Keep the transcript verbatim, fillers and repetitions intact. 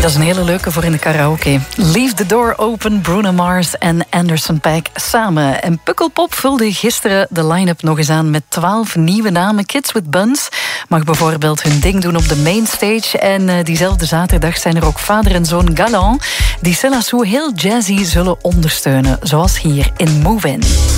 Dat is een hele leuke voor in de karaoke. Leave the Door Open, Bruno Mars en Anderson .Paak samen. En Pukkelpop vulde gisteren de line-up nog eens aan met twaalf nieuwe namen. Kids with Buns mag bijvoorbeeld hun ding doen op de mainstage. En uh, diezelfde zaterdag zijn er ook vader en zoon Galant die Céla Sou heel jazzy zullen ondersteunen. Zoals hier in Move In.